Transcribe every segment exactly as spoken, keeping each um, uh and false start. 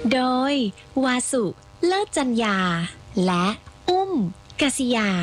โดยวาสุเลิศจัญญาและอุ้มกษิยา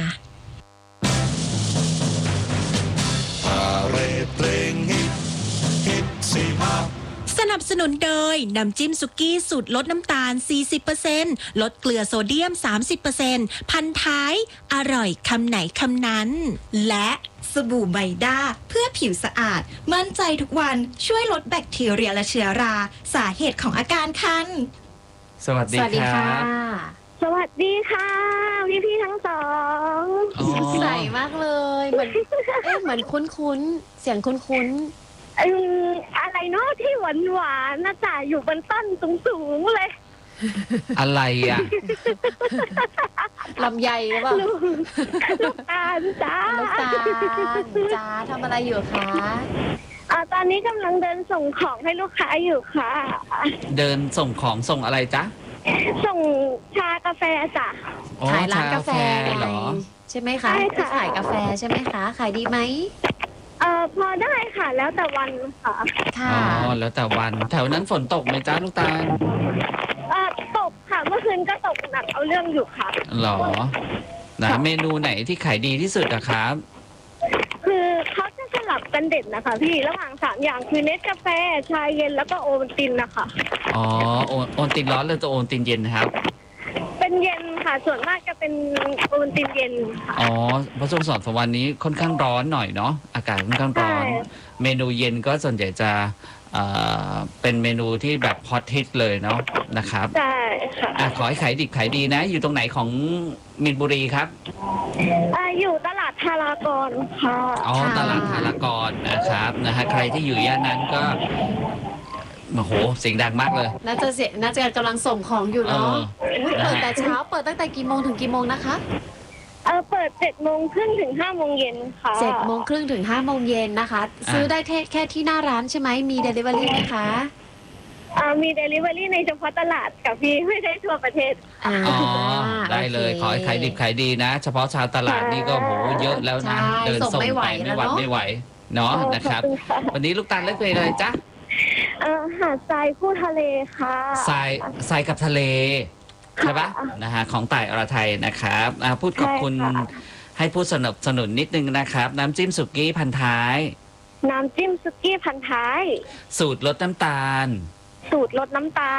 สนับสนุนโดยน้ำจิ้มสุกี้สูตรลดน้ำตาล สี่สิบเปอร์เซ็นต์ ลดเกลือโซเดียม สามสิบเปอร์เซ็นต์ พันท้ายอร่อยคำไหนคำนั้นและสบู่ไบด้าเพื่อผิวสะอาดมั่นใจทุกวันช่วยลดแบคทีเรียและเชื้อราสาเหตุของอาการคันสวัสดีครับสวัสดีค่ะพี่พี่ทั้งสองใสมากเลยเหมือนเอ๊ะเหมือนคุ้นๆเสียงคุ้นๆอืมอะไรเนาะที่หวานหวานน่าจะอยู่บนต้นสูงๆเลยอะไรอ่ะลำไยหรือเปล่าลูกตาลจ้าลูกตาลจ้าทำอะไรอยู่คะอ่าตอนนี้กำลังเดินส่งของให้ลูกค้าอยู่ค่ะเดินส่งของส่งอะไรจ๊ะส่งชากาแฟจ้ะขายร้านกาแฟเหรอใช่ไหมคะขายกาแฟใช่ไหมคะขายดีไหมเอ่อพอได้ค่ะแล้วแต่วันค่ะอ๋อแล้วแต่วันแถวนั้นฝนตกไหมจ๊ะลูกตาลเอ่อตกค่ะเมื่อคืนก็ตกหนักเอาเรื่องอยู่ค่ะหรอนะเมนูไหนที่ขายดีที่สุดอะครับคือเขาจะสลับกันเด็ดนะคะพี่ระหว่างสามอย่างคือเนสกาแฟชาเย็นแล้วก็โอวัลตินนะคะอ๋อโอโอวัลตินร้อนหรือโอวัลตินเย็นครับเป็นเย็นค่ะส่วนมากจะเป็นโอวัลตินเย็นค่ะอ๋อเพราะช่วงสองสามวันนี้ค่อนข้างร้อนหน่อยเนาะอากาศค่อนข้างร้อนเมนูเย็นก็ส่วนใหญ่จะเป็นเมนูที่แบบฮอตฮิตเลยเนาะนะครับใช่ค่ะอ่ะขอให้ขายดิบขายดีนะอยู่ตรงไหนของมีนบุรีครับอ่าอยู่ตลาดทารากรค่ะอ๋อตลาดทารากรนะครับนะฮะใครที่อยู่ย่านนั้นก็โอ้โหเสียงดังมากเลยน่าจะเสียน่าจะกำลังส่งของอยู่เนาะเปิดแต่เช้าเปิดตั้งแต่กี่โมงถึงกี่โมงนะคะเออเปิดเจ็ดโมงครึ่งถึงห้าโมงเย็นค่ะเจ็ดโมงครึ่งถึงห้าโมงเย็นนะคะซื้อได้แค่แค่ที่หน้าร้านใช่ไหมมีเดลิเวอรี่ไหมคะอ่ามีเดลิเวอรี่ในเฉพาะตลาดกับพี่ไม่ได้ทั่วประเทศอ๋อได้เลยขอให้ขายดิบขายดีนะเฉพาะชาวตลาดนี่ก็โหเยอะแล้วนะเดินส่งไปไม่หวัดไม่ไหวเนาะนะครับวันนี้ลูกตาลเลือกเพลงอะไรจ๊ะเออหาดทรายคู่ทะเลค่ะทรายทรายกับทะเลใช่ปะนะฮะของต่ายอรไทยนะครับพูดขอบคุณให้พูดสนับสนุนนิดนึงนะครับน้ำจิ้มสุกี้พันท้ายน้ำจิ้มสุกี้พันท้ายสูตรลดน้ำตาลสูตรลดน้ำตาล